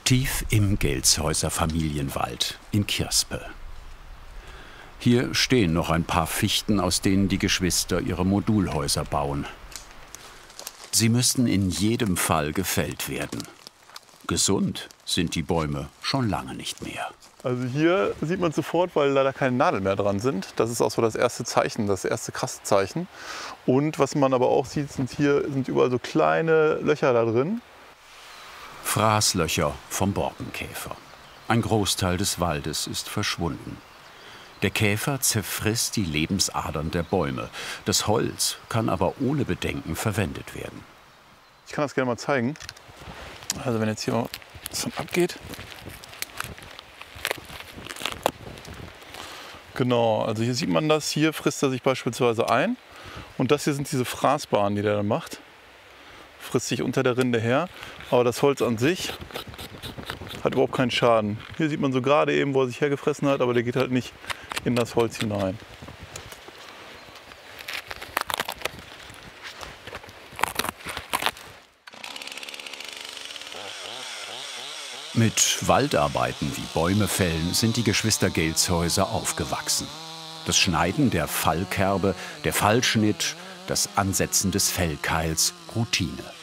Tief im Gelshäuser Familienwald in Kirspe. Hier stehen noch ein paar Fichten, aus denen die Geschwister ihre Modulhäuser bauen. Sie müssten in jedem Fall gefällt werden. Gesund sind die Bäume schon lange nicht mehr. Also hier sieht man sofort, weil leider keine Nadeln mehr dran sind. Das ist auch so das erste Zeichen, das erste krasse Zeichen. Und was man aber auch sieht, sind überall so kleine Löcher da drin. Fraßlöcher vom Borkenkäfer. Ein Großteil des Waldes ist verschwunden. Der Käfer zerfrisst die Lebensadern der Bäume. Das Holz kann aber ohne Bedenken verwendet werden. Ich kann das gerne mal zeigen. Also wenn jetzt hier mal was abgeht. Genau, also hier sieht man das. Hier frisst er sich beispielsweise ein. Und das hier sind diese Fraßbahnen, die der dann macht. Frisst sich unter der Rinde her. Aber das Holz an sich hat überhaupt keinen Schaden. Hier sieht man so gerade eben, wo er sich hergefressen hat, aber der geht halt nicht in das Holz hinein. Mit Waldarbeiten wie Bäume fällen sind die Geschwister Gelshäuser aufgewachsen. Das Schneiden der Fallkerbe, der Fallschnitt, das Ansetzen des Fellkeils Routine.